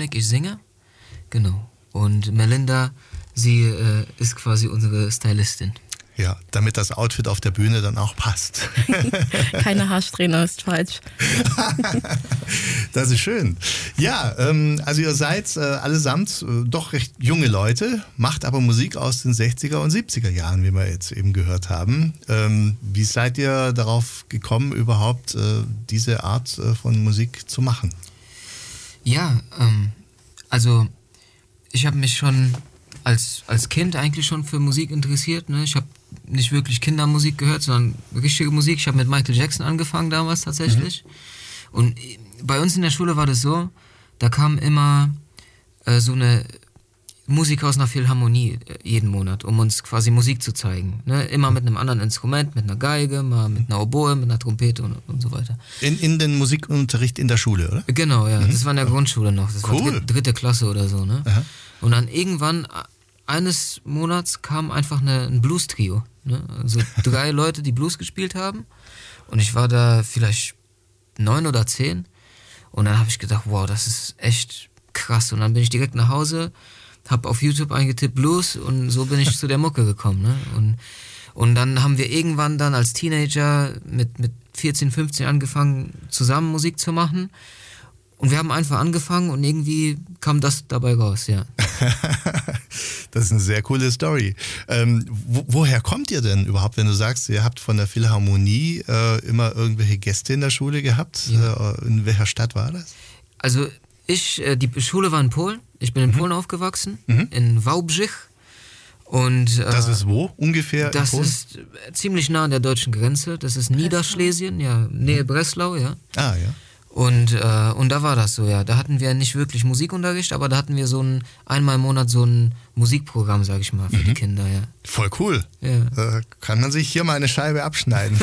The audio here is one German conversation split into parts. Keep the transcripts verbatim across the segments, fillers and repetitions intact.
Elektronik, ich singe. Genau. Und Melinda, sie äh, ist quasi unsere Stylistin. Ja, damit das Outfit auf der Bühne dann auch passt. Keine Haarsträhne ist falsch. Das ist schön. Ja, ähm, also ihr seid äh, allesamt äh, doch recht junge Leute, macht aber Musik aus den sechziger und siebziger Jahren, wie wir jetzt eben gehört haben. Ähm, wie seid ihr darauf gekommen, überhaupt äh, diese Art äh, von Musik zu machen? Ja, ähm, also ich habe mich schon als, als Kind eigentlich schon für Musik interessiert. Ne? Ich habe nicht wirklich Kindermusik gehört, sondern richtige Musik. Ich habe mit Michael Jackson angefangen damals tatsächlich. Mhm. Und bei uns in der Schule war das so, da kam immer äh, so eine Musiker aus einer Philharmonie äh, jeden Monat, um uns quasi Musik zu zeigen. Ne? Immer mit einem anderen Instrument, mit einer Geige, mal mit einer Oboe, mit einer Trompete und, und so weiter. In, in den Musikunterricht in der Schule, oder? Genau, ja. Mhm. Das war in der Ja. Grundschule noch. Das Cool. war dritte, dritte Klasse oder so. Ne? Aha. Und dann irgendwann, eines Monats, kam einfach eine, ein Blues-Trio. Ne? Also drei Leute, die Blues gespielt haben. Und ich war da vielleicht neun oder zehn. Und dann habe ich gedacht, wow, das ist echt krass. Und dann bin ich direkt nach Hause, habe auf YouTube eingetippt Blues und so bin ich zu der Mucke gekommen. Ne? Und, und dann haben wir irgendwann dann als Teenager mit, mit vierzehn, fünfzehn angefangen, zusammen Musik zu machen. Und wir haben einfach angefangen und irgendwie kam das dabei raus, ja. Das ist eine sehr coole Story. Ähm, wo, woher kommt ihr denn überhaupt, wenn du sagst, ihr habt von der Philharmonie äh, immer irgendwelche Gäste in der Schule gehabt? Ja. Äh, in welcher Stadt war das? Also ich, äh, die Schule war in Polen. Ich bin in mhm. Polen aufgewachsen, mhm. in Wałbrzych. Und, äh, das ist wo ungefähr? Das ist ziemlich nah an der deutschen Grenze. Das ist Breslau. Niederschlesien, ja, Nähe Breslau, ja. Ah, ja. Und, äh, und da war das so, ja. Da hatten wir nicht wirklich Musikunterricht, aber da hatten wir so ein, einmal im Monat so ein Musikprogramm, sag ich mal, für mhm. die Kinder, ja. Voll cool. Ja. Da kann man sich hier mal eine Scheibe abschneiden.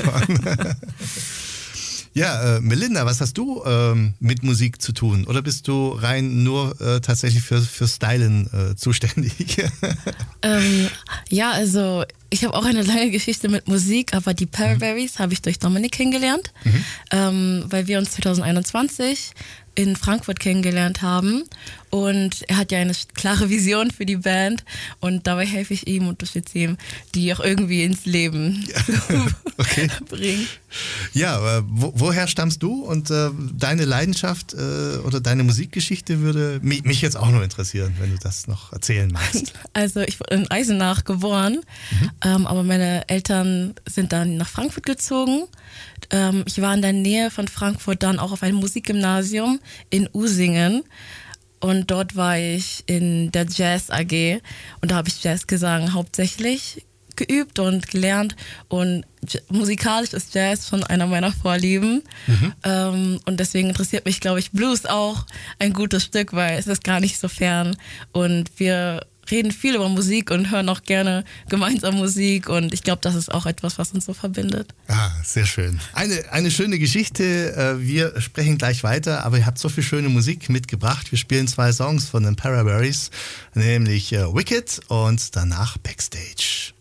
Ja, äh, Melinda, was hast du ähm, mit Musik zu tun? Oder bist du rein nur äh, tatsächlich für, für Stylen äh, zuständig? ähm, ja, also ich habe auch eine lange Geschichte mit Musik, aber die Paraberries mhm. habe ich durch Dominik kennengelernt, mhm. ähm, weil wir uns zwanzig einundzwanzig in Frankfurt kennengelernt haben und er hat ja eine klare Vision für die Band und dabei helfe ich ihm und unterstütze ihm, die auch irgendwie ins Leben ja. Okay. bringen. Ja, äh, wo, woher stammst du und äh, deine Leidenschaft äh, oder deine Musikgeschichte würde mich, mich jetzt auch noch interessieren, wenn du das noch erzählen magst. Also ich wurde in Eisenach geboren, mhm. ähm, aber meine Eltern sind dann nach Frankfurt gezogen. Ähm, ich war in der Nähe von Frankfurt dann auch auf einem Musikgymnasium in Usingen und dort war ich in der Jazz A G und da habe ich Jazzgesang hauptsächlich geübt und gelernt und j- musikalisch ist Jazz schon einer meiner Vorlieben mhm. ähm, und deswegen interessiert mich, glaube ich, Blues auch ein gutes Stück, weil es ist gar nicht so fern und wir reden viel über Musik und hören auch gerne gemeinsam Musik und ich glaube, das ist auch etwas, was uns so verbindet. Ah, sehr schön. Eine, eine schöne Geschichte. Wir sprechen gleich weiter, aber ihr habt so viel schöne Musik mitgebracht. Wir spielen zwei Songs von den Paraberries, nämlich Wicked und danach Backstage.